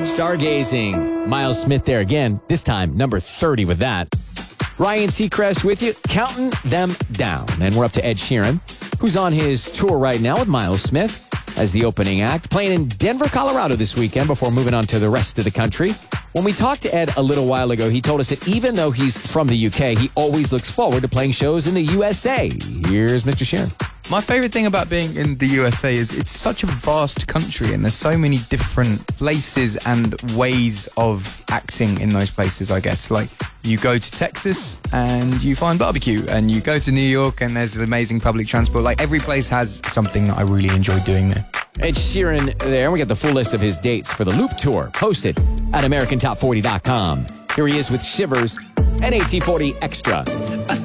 Stargazing. Miles Smith there again, this time number 30 with that. Ryan Seacrest with you, counting them down. And we're up to Ed Sheeran, who's on his tour right now with Miles Smith as the opening act, playing in Denver, Colorado this weekend before moving on to the rest of the country. When we talked to Ed a little while ago, he told us that even though he's from the UK, he always looks forward to playing shows in the USA. Here's Mr. Sheeran. My favourite thing about being in the USA is it's such a vast country and there's so many different places and ways of acting in those places, I guess. Like, you go to Texas and you find barbecue, and you go to New York and there's amazing public transport. Like, every place has something that I really enjoy doing there. Ed Sheeran there. We got the full list of his dates for the Loop Tour posted at AmericanTop40.com. Here he is with Shivers and AT40 Extra.